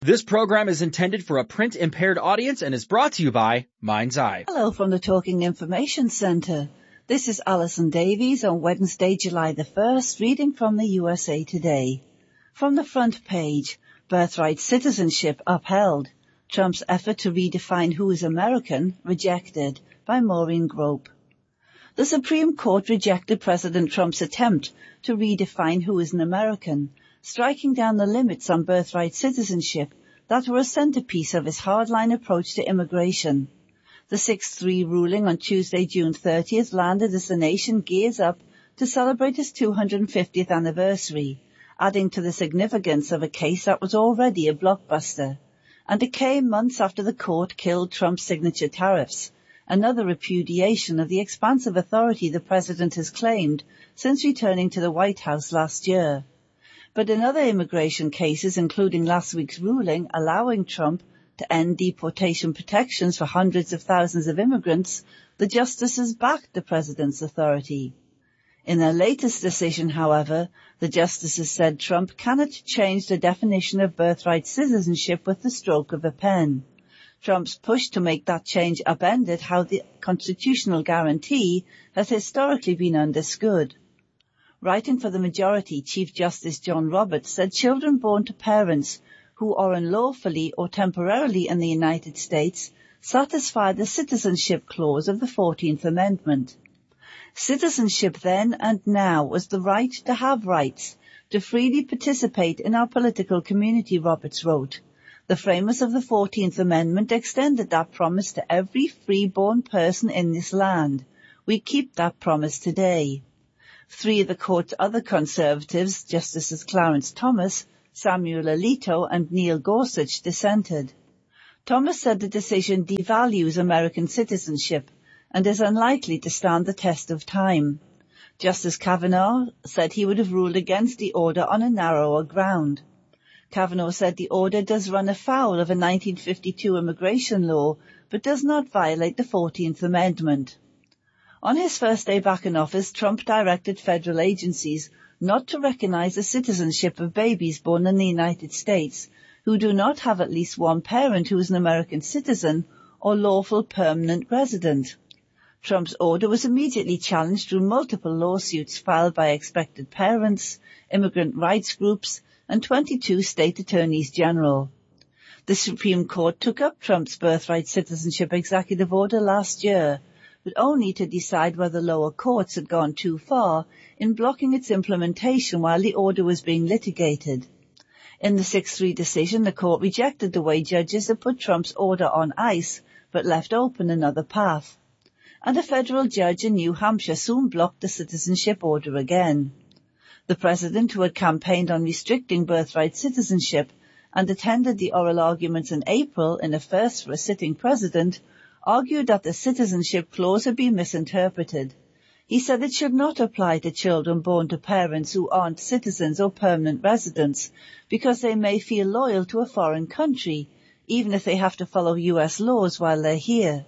This program is intended for a print-impaired audience and is brought to you by Mind's Eye. Hello from the Talking Information Centre. This is Alison Davies on Wednesday, July the 1st, reading from the USA Today. From the front page, birthright citizenship upheld. Trump's effort to redefine who is American rejected, by Maureen Grope. The Supreme Court rejected President Trump's attempt to redefine who is an American, striking down the limits on birthright citizenship that were a centerpiece of his hardline approach to immigration. The 6-3 ruling on Tuesday, June 30th, landed as the nation gears up to celebrate its 250th anniversary, adding to the significance of a case that was already a blockbuster. And it came months after the court killed Trump's signature tariffs, another repudiation of the expansive authority the president has claimed since returning to the White House last year. But in other immigration cases, including last week's ruling allowing Trump to end deportation protections for hundreds of thousands of immigrants, the justices backed the president's authority. In their latest decision, however, the justices said Trump cannot change the definition of birthright citizenship with the stroke of a pen. Trump's push to make that change upended how the constitutional guarantee has historically been understood. Writing for the majority, Chief Justice John Roberts said children born to parents who are unlawfully or temporarily in the United States satisfy the citizenship clause of the 14th Amendment. Citizenship then and now was the right to have rights, to freely participate in our political community, Roberts wrote. The framers of the 14th Amendment extended that promise to every free-born person in this land. We keep that promise today. Three of the court's other conservatives, Justices Clarence Thomas, Samuel Alito, and Neil Gorsuch, dissented. Thomas said the decision devalues American citizenship and is unlikely to stand the test of time. Justice Kavanaugh said he would have ruled against the order on a narrower ground. Kavanaugh said the order does run afoul of a 1952 immigration law, but does not violate the 14th Amendment. On his first day back in office, Trump directed federal agencies not to recognize the citizenship of babies born in the United States who do not have at least one parent who is an American citizen or lawful permanent resident. Trump's order was immediately challenged through multiple lawsuits filed by expected parents, immigrant rights groups, and 22 state attorneys general. The Supreme Court took up Trump's birthright citizenship executive order last year, but only to decide whether lower courts had gone too far in blocking its implementation while the order was being litigated. In the 6-3 decision, the court rejected the way judges had put Trump's order on ice, but left open another path. And a federal judge in New Hampshire soon blocked the citizenship order again. The president, who had campaigned on restricting birthright citizenship and attended the oral arguments in April in a first for a sitting president, argued that the citizenship clause had been misinterpreted. He said it should not apply to children born to parents who aren't citizens or permanent residents because they may feel loyal to a foreign country, even if they have to follow U.S. laws while they're here.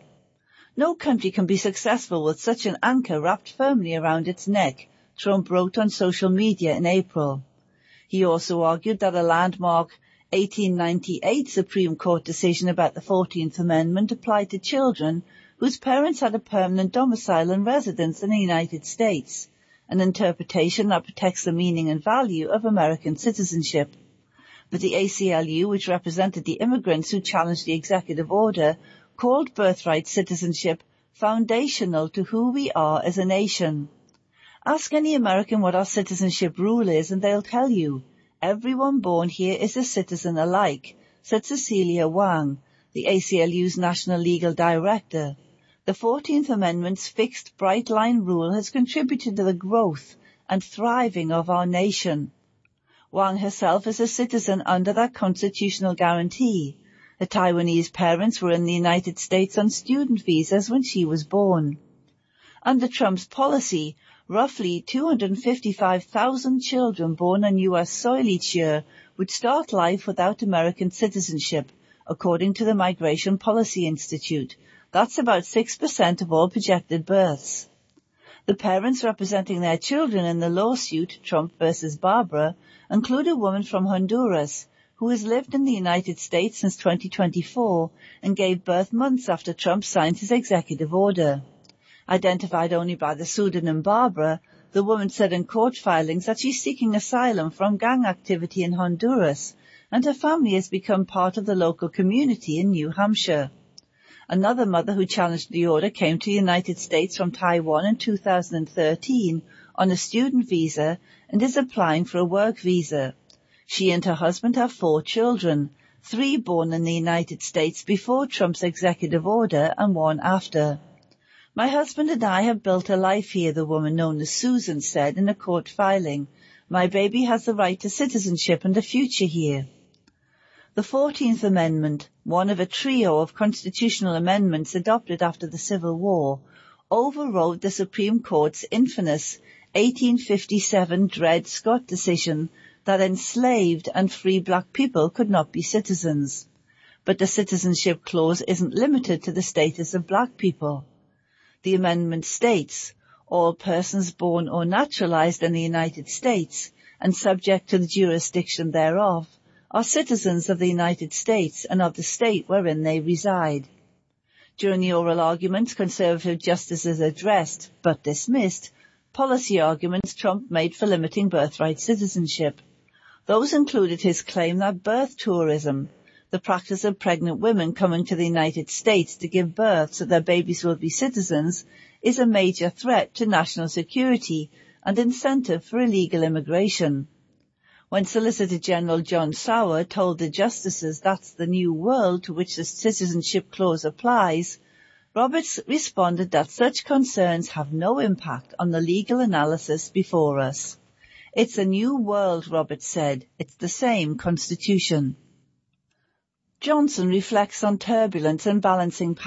No country can be successful with such an anchor wrapped firmly around its neck, Trump wrote on social media in April. He also argued that a landmark 1898 Supreme Court decision about the 14th Amendment applied to children whose parents had a permanent domicile and residence in the United States, an interpretation that protects the meaning and value of American citizenship. But the ACLU, which represented the immigrants who challenged the executive order, called birthright citizenship foundational to who we are as a nation. Ask any American what our citizenship rule is and they'll tell you. Everyone born here is a citizen alike, said Cecilia Wang, the ACLU's National Legal Director. The 14th Amendment's fixed bright-line rule has contributed to the growth and thriving of our nation. Wang herself is a citizen under that constitutional guarantee. Her Taiwanese parents were in the United States on student visas when she was born. Under Trump's policy, roughly 255,000 children born on U.S. soil each year would start life without American citizenship, according to the Migration Policy Institute. That's about 6% of all projected births. The parents representing their children in the lawsuit, Trump versus Barbara, include a woman from Honduras, who has lived in the United States since 2024 and gave birth months after Trump signed his executive order. Identified only by the pseudonym Barbara, the woman said in court filings that she's seeking asylum from gang activity in Honduras, and her family has become part of the local community in New Hampshire. Another mother who challenged the order came to the United States from Taiwan in 2013 on a student visa and is applying for a work visa. She and her husband have 4 children, 3 born in the United States before Trump's executive order and 1 after. My husband and I have built a life here, the woman known as Susan said in a court filing. My baby has the right to citizenship and a future here. The 14th Amendment, one of a trio of constitutional amendments adopted after the Civil War, overrode the Supreme Court's infamous 1857 Dred Scott decision that enslaved and free black people could not be citizens. But the citizenship clause isn't limited to the status of black people. The amendment states, all persons born or naturalized in the United States and subject to the jurisdiction thereof are citizens of the United States and of the state wherein they reside. During the oral arguments, conservative justices addressed, but dismissed, policy arguments Trump made for limiting birthright citizenship. Those included his claim that birth tourism, the practice of pregnant women coming to the United States to give birth so their babies will be citizens, is a major threat to national security and incentive for illegal immigration. When Solicitor General John Sauer told the justices that's the new world to which the citizenship clause applies, Roberts responded that such concerns have no impact on the legal analysis before us. It's a new world, Roberts said. It's the same Constitution. Johnson reflects on turbulence and balancing